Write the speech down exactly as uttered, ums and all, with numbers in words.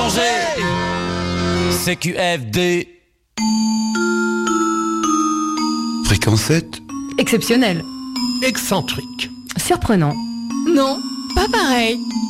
danger. C Q F D. Fréquence sept. Exceptionnel. Excentrique. Surprenant. Non, pas pareil.